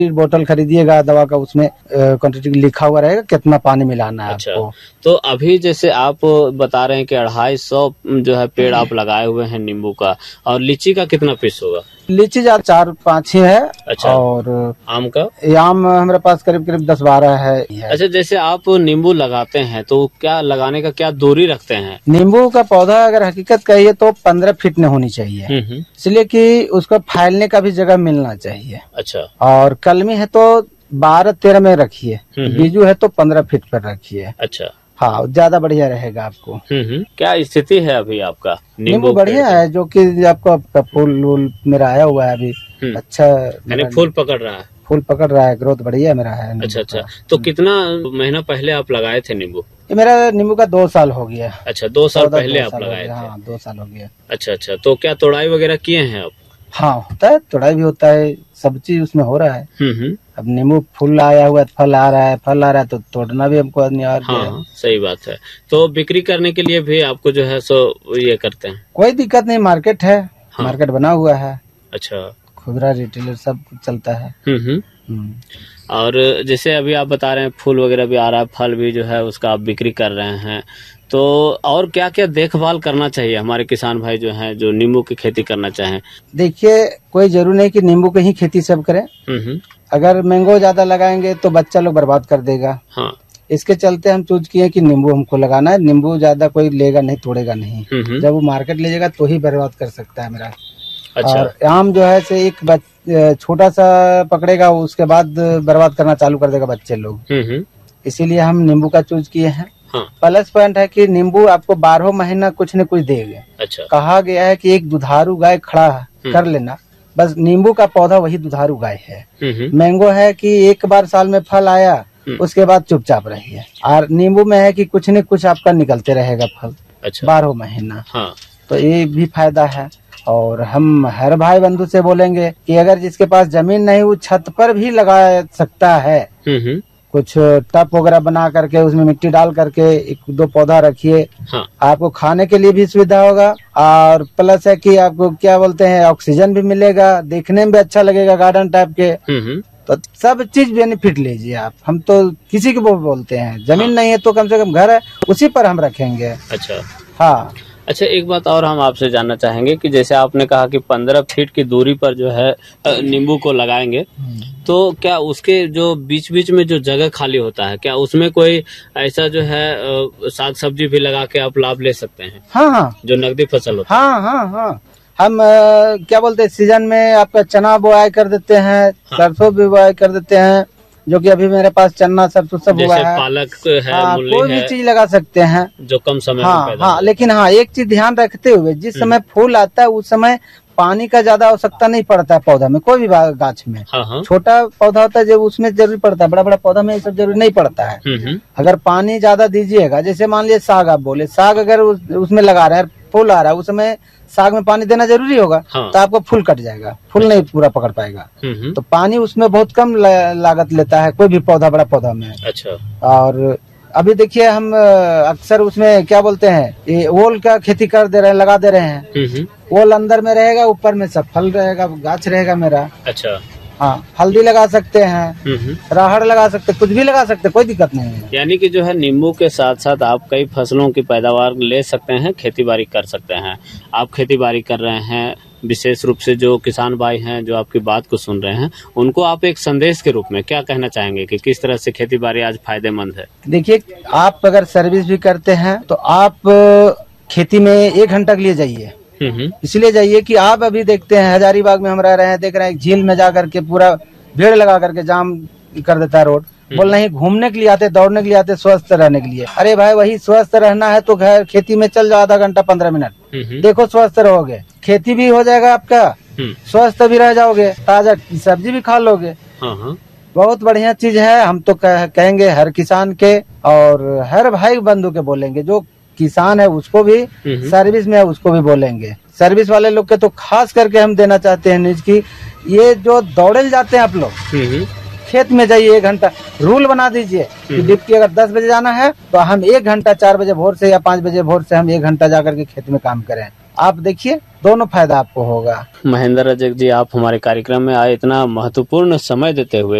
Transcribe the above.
बोतल खरीदिएगा दवा का, उसमें क्वांटिटी लिखा हुआ रहेगा कितना पानी मिलाना है आपको। तो अभी जैसे आप बता रहे हैं कि 250 जो है पेड़ आप लगाए हुए हैं नींबू का, और लीची का कितना पीस होगा? लीची 4-5 ही है। अच्छा। और आम का? आम हमारे पास करीब 10-12 है। अच्छा, जैसे आप नींबू लगाते हैं तो क्या लगाने का क्या दूरी रखते हैं? नींबू का पौधा अगर हकीकत कहिए तो 15 फीट में होनी चाहिए, इसलिए कि उसको फैलने का भी जगह मिलना चाहिए। अच्छा। और कलमी है तो 12-13 में रखिए, बीजू है तो 15 फीट पर रखिए। अच्छा। हाँ, ज्यादा बढ़िया रहेगा आपको। क्या स्थिति है अभी आपका? नींबू बढ़िया है, जो कि आपका फूल मेरा आया हुआ है अभी। अच्छा, यानी फूल पकड़ रहा है? फूल पकड़ रहा है, ग्रोथ बढ़िया मेरा है। अच्छा। तो कितना महीना पहले आप लगाए थे नींबू? ये मेरा नींबू का 2 साल हो गया। अच्छा, 2 साल पहले आप लगाए थे? हाँ, 2 साल हो गया। अच्छा। तो क्या तोड़ाई वगैरह किए हैं आप? हाँ, होता है, तोड़ाई भी होता है, सब चीज उसमें हो रहा है। अब नींबू फूल आया हुआ है, फल आ रहा है तो तोड़ना भी हमको अनिवार्य है। हाँ, सही बात है। तो बिक्री करने के लिए भी आपको जो है सो ये करते हैं? कोई दिक्कत नहीं, मार्केट है। हाँ। मार्केट बना हुआ है। अच्छा। खुदरा रिटेलर सब चलता है। और जैसे अभी आप बता रहे हैं फूल वगैरह भी आ रहा है, फल भी जो है उसका आप बिक्री कर रहे हैं, तो और क्या क्या देखभाल करना चाहिए हमारे किसान भाई जो हैं जो नींबू की खेती करना चाहें? देखिए, कोई जरूरी नहीं कि नींबू की ही खेती सब करें। अगर मैंगो ज्यादा लगाएंगे तो बच्चा लोग बर्बाद कर देगा। हाँ। इसके चलते हम चूज किए कि नींबू हमको लगाना है। नींबू ज्यादा कोई लेगा नहीं, तोड़ेगा नहीं। जब वो मार्केट ले जाएगा तो ही बर्बाद कर सकता है मेरा। अच्छा। और आम जो है से एक छोटा सा पकड़ेगा, उसके बाद बर्बाद करना चालू कर देगा बच्चे लोग। इसीलिए हम नींबू का चूज किए हैं। हाँ। प्लस पॉइंट है कि नींबू आपको 12 महीना कुछ न कुछ देगा। अच्छा। कहा गया है कि एक दुधारू गाय खड़ा कर लेना, बस नींबू का पौधा वही दुधारू गाय है। मैंगो है कि एक बार साल में फल आया, उसके बाद चुपचाप रहिए। और नींबू में है कि कुछ न कुछ आपका निकलते रहेगा फल। अच्छा। 12 महीना। हाँ। तो ये भी फायदा है। और हम हर भाई बंधु से बोलेंगे कि अगर जिसके पास जमीन नहीं वो छत पर भी लगा सकता है। कुछ टब वगैरह बना करके उसमें मिट्टी डाल करके 1-2 पौधा रखिए। हाँ। आपको खाने के लिए भी सुविधा होगा, और प्लस है कि आपको क्या बोलते हैं ऑक्सीजन भी मिलेगा, देखने में भी अच्छा लगेगा गार्डन टाइप के। तो सब चीज बेनिफिट लीजिए आप। हम तो किसी को बोलते हैं जमीन हाँ। नहीं है तो कम से कम घर है उसी पर हम रखेंगे। अच्छा। हाँ। अच्छा, एक बात और हम आपसे जानना चाहेंगे कि जैसे आपने कहा कि 15 फीट की दूरी पर जो है नींबू को लगाएंगे, तो क्या उसके जो बीच बीच में जो जगह खाली होता है, क्या उसमें कोई ऐसा जो है साग सब्जी भी लगा के आप लाभ ले सकते हैं? हाँ, जो नकदी फसल होता है। हाँ। हम क्या बोलते हैं सीजन में आपका चना बोआई कर देते हैं। हाँ। सरसों भी बोआई कर देते हैं, जो कि अभी मेरे पास चना सरसों सब हुआ है। पालक है। हाँ, कोई भी चीज लगा सकते हैं जो कम समय में पैदा हाँ, लेकिन हाँ एक चीज ध्यान रखते हुए, जिस समय फूल आता है उस समय पानी का ज्यादा आवश्यकता नहीं पड़ता है पौधा में, कोई भी गाछ में। हाँ। छोटा पौधा होता है जब उसमें जरूरी पड़ता है, बड़ा बड़ा पौधा में ये सब जरूरी नहीं पड़ता है। अगर पानी ज्यादा दीजिएगा, जैसे मान लीजिए साग आप बोले, साग अगर उसमें लगा रहे हैं फूल आ रहा है, उस समय साग में पानी देना जरूरी होगा। हाँ। तो आपको फूल कट जाएगा, फूल नहीं पूरा पकड़ पाएगा। तो पानी उसमें बहुत कम लागत लेता है कोई भी पौधा, बड़ा पौधा में। अच्छा। और अभी देखिए हम अक्सर उसमें क्या बोलते हैं ये ओल का खेती कर दे रहे हैं, लगा दे रहे हैं। ओल अंदर में रहेगा, ऊपर में सब फल रहेगा, गाछ रहेगा मेरा। अच्छा। हाँ, हल्दी लगा सकते हैं, राहड़ लगा सकते, कुछ भी लगा सकते, कोई दिक्कत नहीं है। यानी कि जो है नींबू के साथ साथ आप कई फसलों की पैदावार ले सकते हैं, खेती बाड़ी कर सकते हैं। आप खेती बाड़ी कर रहे हैं, विशेष रूप से जो किसान भाई हैं जो आपकी बात को सुन रहे हैं, उनको आप एक संदेश के रूप में क्या कहना चाहेंगे कि किस तरह से खेती बाड़ी आज फायदेमंद है? देखिए, आप अगर सर्विस भी करते हैं तो आप खेती में 1 घंटा के लिए जाइए। इसलिए जाइए कि आप अभी देखते हैं हजारीबाग में हम रह रहे हैं, देख रहे हैं झील में जा करके पूरा भीड़ लगा करके जाम कर देता है रोड। बोल नहीं, घूमने के लिए आते, दौड़ने के लिए आते, स्वस्थ रहने के लिए। अरे भाई, वही स्वस्थ रहना है तो घर खेती में चल जाओ, आधा घंटा 15 मिनट देखो, स्वस्थ रहोगे, खेती भी हो जाएगा आपका, स्वस्थ भी रह जाओगे, ताजा सब्जी भी खा लोगे। बहुत बढ़िया चीज है। हम तो कहेंगे हर किसान के और हर भाई बंधु के बोलेंगे, जो किसान है उसको भी, सर्विस में है उसको भी बोलेंगे। सर्विस वाले लोग के तो खास करके हम देना चाहते हैं न्यूज की, ये जो दौड़े जाते हैं आप लोग, खेत में जाइए 1 घंटा रूल बना दीजिए कि डिप्टी अगर 10 बजे जाना है तो हम 1 घंटा 4 बजे भोर से या 5 बजे भोर से हम 1 घंटा जाकर के खेत में काम करें। आप देखिए दोनों फायदा आपको होगा। महेंद्र रजक जी, आप हमारे कार्यक्रम में आए, इतना महत्वपूर्ण समय देते हुए